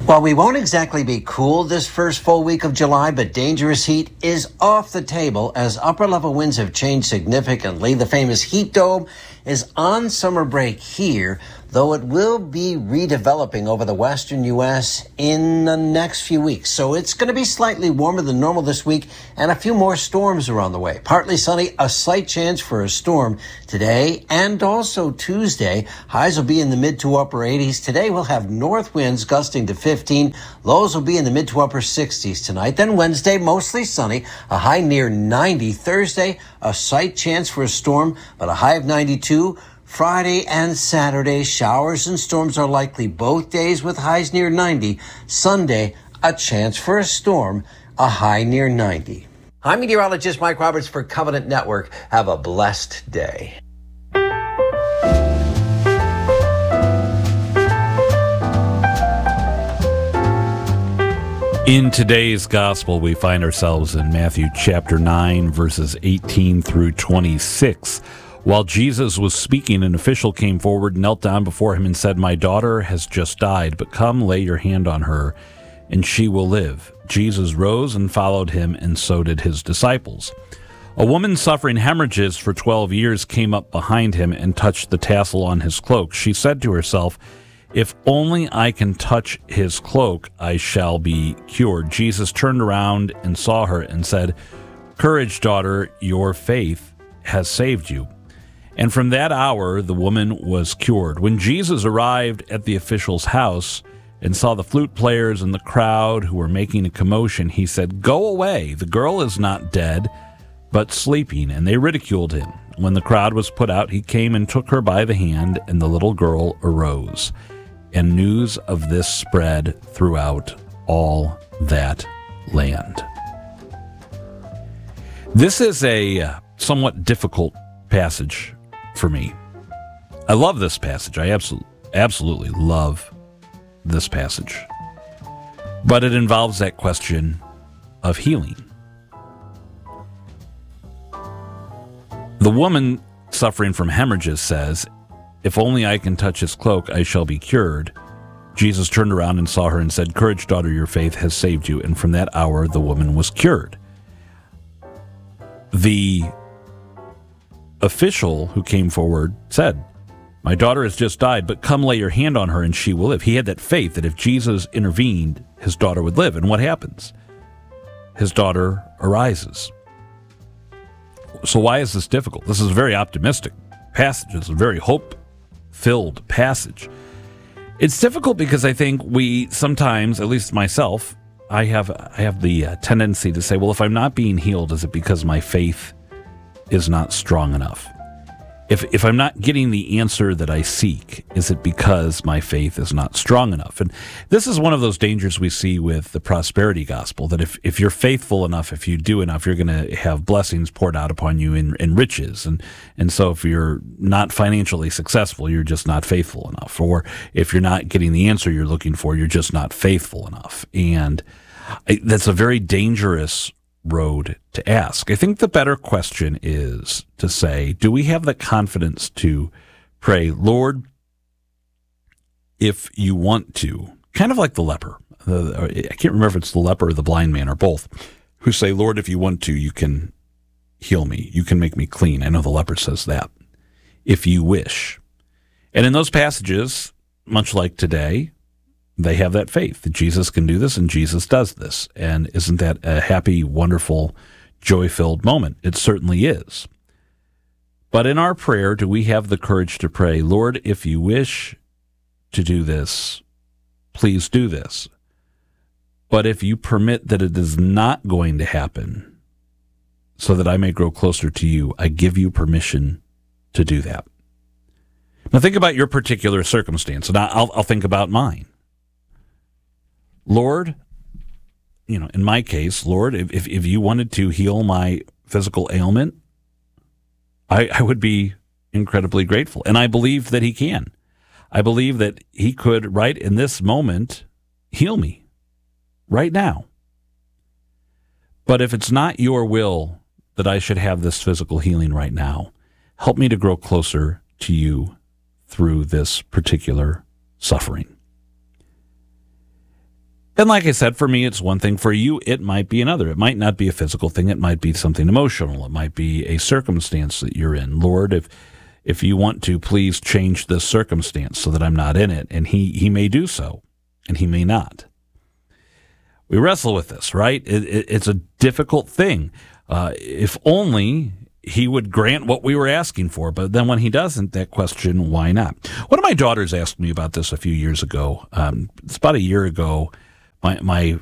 Well, we won't exactly be cool this first full week of July, but dangerous heat is off the table as upper-level winds have changed significantly. The famous heat dome is on summer break here, though it will be redeveloping over the western U.S. in the next few weeks. So it's going to be slightly warmer than normal this week, and a few more storms are on the way. Partly sunny, a slight chance for a storm today and also Tuesday. Highs will be in the mid to upper 80s. Today we'll have north winds gusting to 15. Lows will be in the mid to upper 60s tonight. Then Wednesday, mostly sunny, a high near 90. Thursday, a slight chance for a storm, but a high of 92. Friday and Saturday, showers and storms are likely both days with highs near 90. Sunday, a chance for a storm, a high near 90. I'm meteorologist Mike Roberts for Covenant Network. Have a blessed day. In today's gospel, we find ourselves in Matthew chapter 9, verses 18 through 26. While Jesus was speaking, an official came forward, knelt down before him, and said, "My daughter has just died, but come lay your hand on her, and she will live." Jesus rose and followed him, and so did his disciples. A woman suffering hemorrhages for 12 years came up behind him and touched the tassel on his cloak. She said to herself, "If only I can touch his cloak, I shall be cured." Jesus turned around and saw her and said, "Courage, daughter, your faith has saved you." And from that hour, the woman was cured. When Jesus arrived at the official's house and saw the flute players and the crowd who were making a commotion, he said, "Go away, the girl is not dead, but sleeping." And they ridiculed him. When the crowd was put out, he came and took her by the hand, and the little girl arose. And news of this spread throughout all that land. This is a somewhat difficult passage for me. I love this passage. I absolutely love this passage. But it involves that question of healing. The woman suffering from hemorrhages says, "If only I can touch his cloak, I shall be cured." Jesus turned around and saw her and said, "Courage, daughter, your faith has saved you." And from that hour, the woman was cured. The official who came forward said, "My daughter has just died, but come lay your hand on her and she will live." He had that faith that if Jesus intervened, his daughter would live. And what happens? His daughter arises. So why is this difficult? This is a very optimistic passage. It's a very hope-filled passage. It's difficult because I think we sometimes, at least myself, I have the tendency to say, well, if I'm not being healed, is it because my faith is not strong enough? If I'm not getting the answer that I seek, is it because my faith is not strong enough? And this is one of those dangers we see with the prosperity gospel, that if you're faithful enough, if you do enough, you're going to have blessings poured out upon you in riches. And so if you're not financially successful, you're just not faithful enough. Or if you're not getting the answer you're looking for, you're just not faithful enough. And that's a very dangerous road to ask. I think the better question is to say, do we have the confidence to pray, "Lord, if you want to," kind of like the leper. I can't remember if it's the leper or the blind man or both, who say, "Lord, if you want to, you can heal me. You can make me clean." I know the leper says that. "If you wish." And in those passages, much like today, they have that faith that Jesus can do this and Jesus does this. And isn't that a happy, wonderful, joy-filled moment? It certainly is. But in our prayer, do we have the courage to pray, "Lord, if you wish to do this, please do this. But if you permit that it is not going to happen, so that I may grow closer to you, I give you permission to do that." Now think about your particular circumstance, and I'll think about mine. Lord, in my case, Lord, if you wanted to heal my physical ailment, I would be incredibly grateful. And I believe that he can. I believe that he could, right in this moment, heal me right now. But if it's not your will that I should have this physical healing right now, help me to grow closer to you through this particular suffering. And like I said, for me, it's one thing. For you, it might be another. It might not be a physical thing. It might be something emotional. It might be a circumstance that you're in. Lord, if you want to, please change this circumstance so that I'm not in it. And he may do so, and he may not. We wrestle with this, right? It's a difficult thing. If only he would grant what we were asking for. But then when he doesn't, that question, why not? One of my daughters asked me about this a few years ago. It's about a year ago. My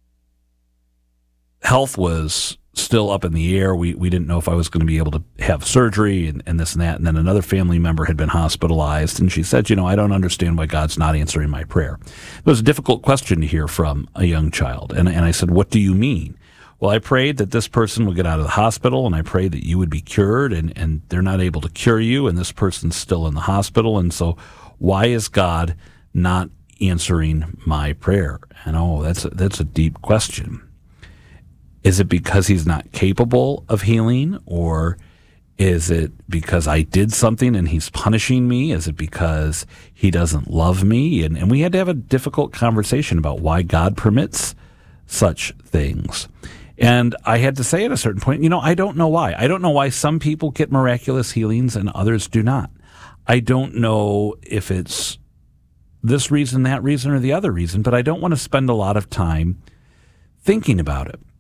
health was still up in the air. We didn't know if I was going to be able to have surgery and this and that. And then another family member had been hospitalized. And she said, I don't understand why God's not answering my prayer. It was a difficult question to hear from a young child. And I said, what do you mean? Well, I prayed that this person would get out of the hospital, and I prayed that you would be cured, and they're not able to cure you, and this person's still in the hospital. And so why is God not answering my prayer? And that's a deep question. Is it because he's not capable of healing, or is it because I did something and he's punishing me? Is it because he doesn't love me? And we had to have a difficult conversation about why God permits such things. And I had to say at a certain point, I don't know why. I don't know why some people get miraculous healings and others do not. I don't know if it's this reason, that reason, or the other reason, but I don't want to spend a lot of time thinking about it.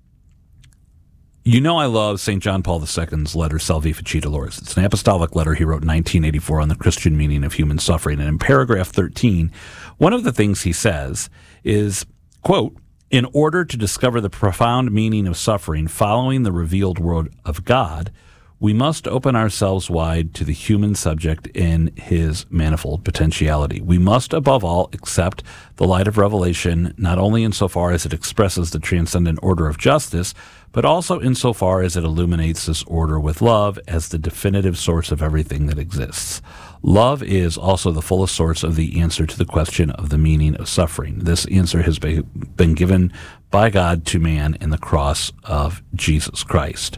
I love St. John Paul II's letter, Salvi Feci Dolores. It's an apostolic letter he wrote in 1984 on the Christian meaning of human suffering. And in paragraph 13, one of the things he says is, quote, in order to discover the profound meaning of suffering following the revealed word of God, we must open ourselves wide to the human subject in his manifold potentiality. We must, above all, accept the light of revelation, not only insofar as it expresses the transcendent order of justice, but also insofar as it illuminates this order with love as the definitive source of everything that exists. Love is also the fullest source of the answer to the question of the meaning of suffering. This answer has been given by God to man in the cross of Jesus Christ.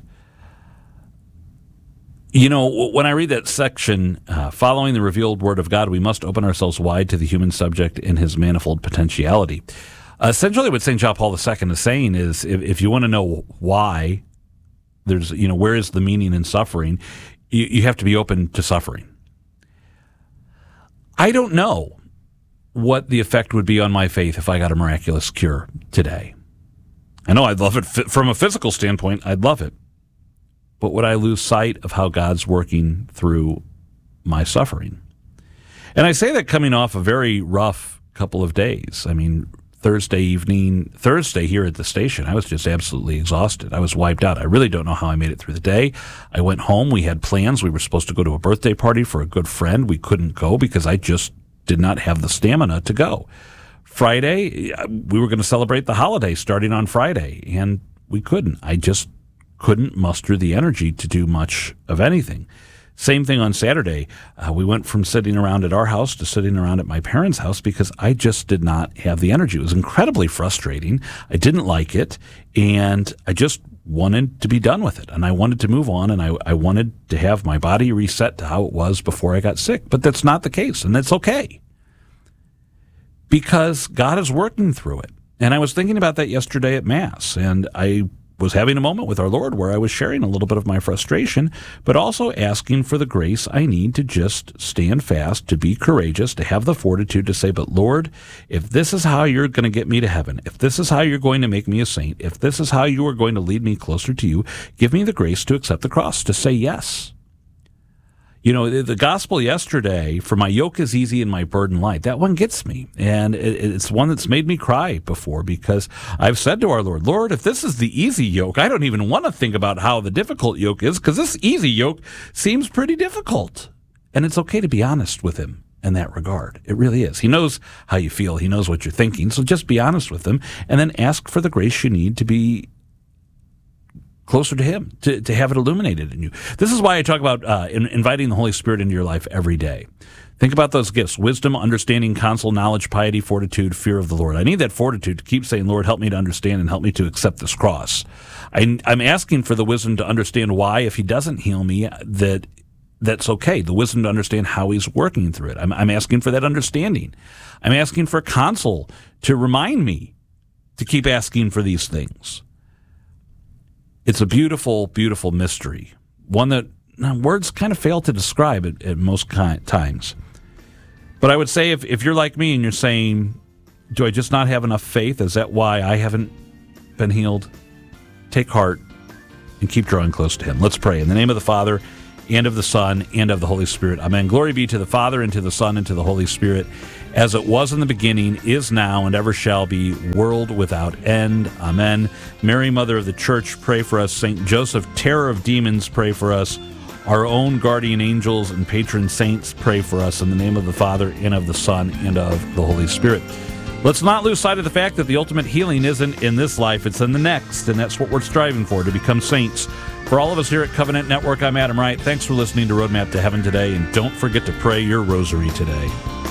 When I read that section, following the revealed word of God, we must open ourselves wide to the human subject in his manifold potentiality. Essentially what St. John Paul II is saying is, if you want to know why there's, where is the meaning in suffering, you have to be open to suffering. I don't know what the effect would be on my faith if I got a miraculous cure today. I know I'd love it. From a physical standpoint, I'd love it. But would I lose sight of how God's working through my suffering? And I say that coming off a very rough couple of days. I mean, Thursday here at the station, I was just absolutely exhausted. I was wiped out. I really don't know how I made it through the day. I went home. We had plans. We were supposed to go to a birthday party for a good friend. We couldn't go because I just did not have the stamina to go. Friday, we were going to celebrate the holiday starting on Friday, and we couldn't. I just couldn't muster the energy to do much of anything. Same thing on Saturday. We went from sitting around at our house to sitting around at my parents' house because I just did not have the energy. It was incredibly frustrating. I didn't like it, and I just wanted to be done with it. And I wanted to move on, and I wanted to have my body reset to how it was before I got sick. But that's not the case, and that's okay, because God is working through it. And I was thinking about that yesterday at Mass, and I was having a moment with our Lord where I was sharing a little bit of my frustration, but also asking for the grace I need to just stand fast, to be courageous, to have the fortitude to say, but Lord, if this is how you're going to get me to heaven, if this is how you're going to make me a saint, if this is how you are going to lead me closer to you, give me the grace to accept the cross, to say yes. The gospel yesterday, for my yoke is easy and my burden light, that one gets me. And it's one that's made me cry before, because I've said to our Lord, Lord, if this is the easy yoke, I don't even want to think about how the difficult yoke is, because this easy yoke seems pretty difficult. And it's okay to be honest with him in that regard. It really is. He knows how you feel. He knows what you're thinking. So just be honest with him, and then ask for the grace you need to be closer to him, to have it illuminated in you. This is why I talk about inviting the Holy Spirit into your life every day. Think about those gifts: wisdom, understanding, counsel, knowledge, piety, fortitude, fear of the Lord. I need that fortitude to keep saying, Lord, help me to understand and help me to accept this cross. I'm asking for the wisdom to understand why, if he doesn't heal me, that that's okay. The wisdom to understand how he's working through it. I'm asking for that understanding. I'm asking for counsel to remind me to keep asking for these things. It's a beautiful, beautiful mystery. One that words kind of fail to describe at most times. But I would say if you're like me and you're saying, do I just not have enough faith? Is that why I haven't been healed? Take heart and keep drawing close to him. Let's pray. In the name of the Father, and of the Son, and of the Holy Spirit. Amen. Glory be to the Father, and to the Son, and to the Holy Spirit, as it was in the beginning, is now, and ever shall be, world without end. Amen. Mary, Mother of the Church, pray for us. Saint Joseph, terror of demons, pray for us. Our own guardian angels and patron saints, pray for us. In the name of the Father, and of the Son, and of the Holy Spirit. Let's not lose sight of the fact that the ultimate healing isn't in this life, it's in the next, and that's what we're striving for, to become saints. For all of us here at Covenant Network, I'm Adam Wright. Thanks for listening to Roadmap to Heaven today, and don't forget to pray your rosary today.